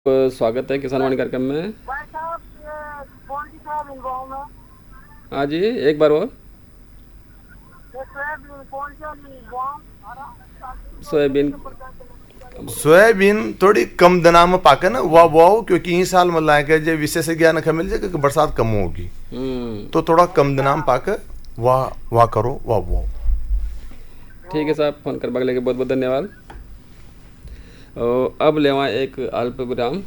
स्वागत है किसान वाणी कार्यक्रम में। भाई साहब ये कौन सी सोयाबीन गाँव में हाँ जी, एक बार और। ये सोयाबीन कौन सी वाली गाँव सोयाबीन सोयाबीन थोड़ी कम दिना में पाके ना वाह क्योंकि ई साल में लाए जो विशेषज्ञ ने मिल जाए कि बरसात कम होगी तो थोड़ा कम दिना में पाके वाह करो वाह। ठीक है साहब, फोन करने के लिए बहुत बहुत धन्यवाद। और अब लेवा एक अल्प विराम।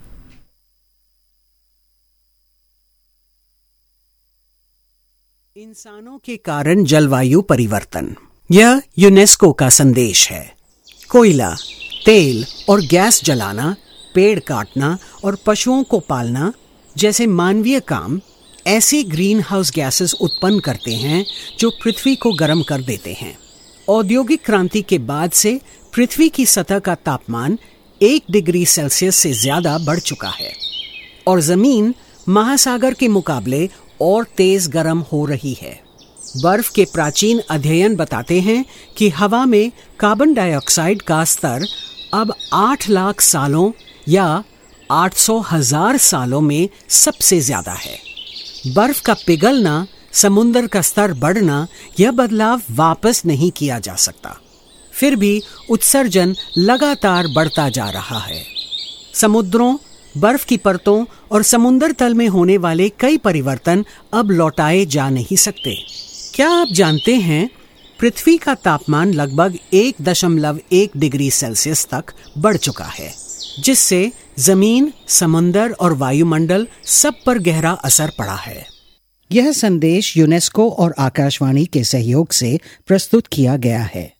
इंसानों के कारण जलवायु परिवर्तन, यह यूनेस्को का संदेश है। कोयला, तेल और गैस जलाना, पेड़ काटना और पशुओं को पालना जैसे मानवीय काम ऐसी ग्रीन हाउस गैसेस उत्पन्न करते हैं जो पृथ्वी को गर्म कर देते हैं। औद्योगिक क्रांति के बाद से पृथ्वी की सतह का तापमान 1 डिग्री सेल्सियस से ज्यादा बढ़ चुका है और जमीन महासागर के मुकाबले और तेज गर्म हो रही है। बर्फ के प्राचीन अध्ययन बताते हैं कि हवा में कार्बन डाइऑक्साइड का स्तर अब 8 लाख सालों या 800,000 सालों में सबसे ज्यादा है। बर्फ का पिघलना, समुद्र का स्तर बढ़ना, यह बदलाव वापस नहीं किया जा सकता। फिर भी उत्सर्जन लगातार बढ़ता जा रहा है। समुद्रों, बर्फ की परतों और समुद्र तल में होने वाले कई परिवर्तन अब लौटाए जा नहीं सकते। क्या आप जानते हैं, पृथ्वी का तापमान लगभग 1.1 डिग्री सेल्सियस तक बढ़ चुका है, जिससे जमीन, समुद्र और वायुमंडल सब पर गहरा असर पड़ा है। यह संदेश यूनेस्को और आकाशवाणी के सहयोग से प्रस्तुत किया गया है।